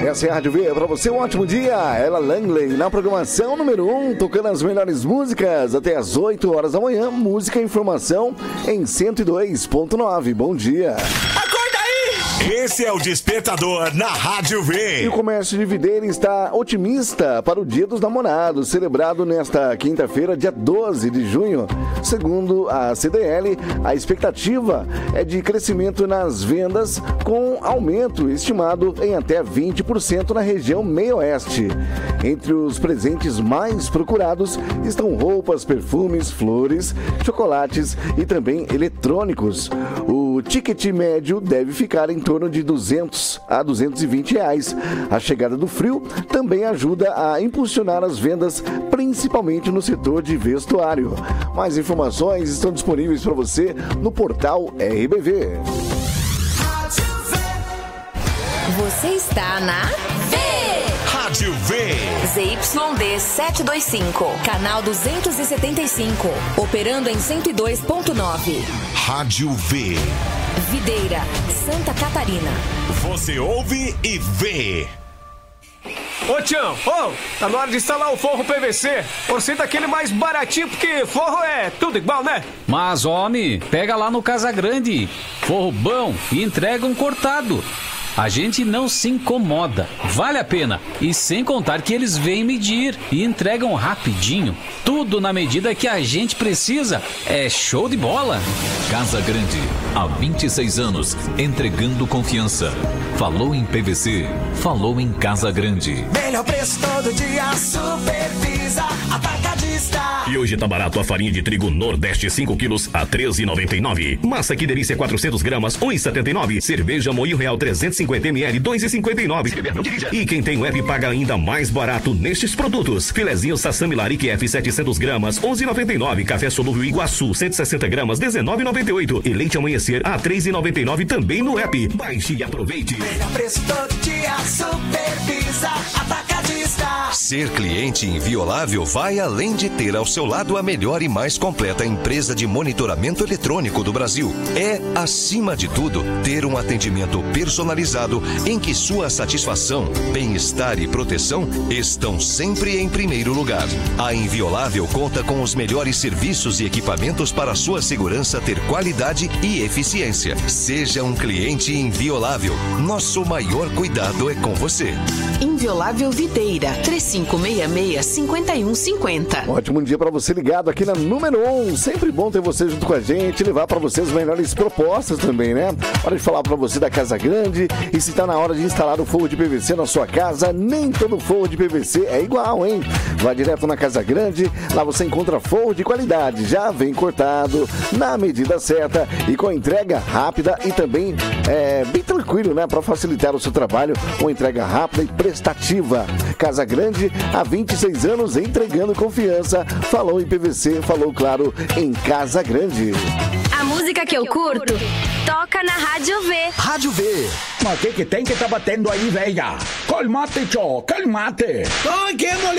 Essa é a Rádio V, pra você um ótimo dia. Ela Langley na programação número 1, tocando as melhores músicas até as 8 horas da manhã. Música e informação em 102.9. Bom dia. Esse é o Despertador na Rádio V. E o comércio de Videira está otimista para o Dia dos Namorados, celebrado nesta quinta-feira, dia 12 de junho. Segundo a CDL, a expectativa é de crescimento nas vendas, com aumento estimado em até 20% na região meio-oeste. Entre os presentes mais procurados estão roupas, perfumes, flores, chocolates e também eletrônicos. O ticket médio deve ficar em torno de 200 a 220 reais. A chegada do frio também ajuda a impulsionar as vendas, principalmente no setor de vestuário. Mais informações estão disponíveis para você no portal RBV. Você está na Rádio V. ZYD 725, canal 275, operando em 102.9. Rádio V. Videira, Santa Catarina. Você ouve e vê. Ô Tião, tá na hora de instalar o forro PVC. Por ser daquele mais baratinho, porque forro é tudo igual, né? Mas, homem, pega lá no Casa Grande. Forro bom e entrega um cortado. A gente não se incomoda, vale a pena. E sem contar que eles vêm medir e entregam rapidinho. Tudo na medida que a gente precisa. É show de bola. Casa Grande, há 26 anos, entregando confiança. Falou em PVC, falou em Casa Grande. Melhor preço todo dia, Supervisa Atacadista. E hoje tá barato a farinha de trigo Nordeste 5 quilos a R$13,99. Massa que delícia 400 gramas, R$1,79. Cerveja Moinho Real 350 ml, R$2,59. E quem tem o app paga ainda mais barato nestes produtos. Filezinho Sassami Larique F 700 gramas, R$11,99. Café Solúvel Iguaçu 160 gramas, R$19,98. E leite Amanhecer a R$3,99 também no app. Baixe e aproveite. Melhor preço todo dia, Supervisa Atacadista. Ser cliente inviolável vai além de ter ao seu lado a melhor e mais completa empresa de monitoramento eletrônico do Brasil. É, acima de tudo, ter um atendimento personalizado em que sua satisfação, bem-estar e proteção estão sempre em primeiro lugar. A Inviolável conta com os melhores serviços e equipamentos para sua segurança ter qualidade e eficiência. Seja um cliente inviolável. Nosso maior cuidado é com você. Inviolável Videira, 3566-5150. Ótimo dia para você ligado aqui na número 1. Sempre bom ter você junto com a gente, levar para você as melhores propostas também, né? Hora de falar para você da Casa Grande. E se tá na hora de instalar o forro de PVC na sua casa, nem todo forro de PVC é igual, hein? Vá direto na Casa Grande, lá você encontra forro de qualidade, já vem cortado, na medida certa e com entrega rápida e também bem tranquilo, né? Para facilitar o seu trabalho, uma entrega rápida e prestativa. Casa Grande, há 26 anos entregando confiança. Falou em PVC, falou, claro, em Casa Grande. A música que eu curto toca na Rádio V. Rádio V. Mas o que tem que tá batendo aí, velha? Calmate, tchô, calmate. Ai, que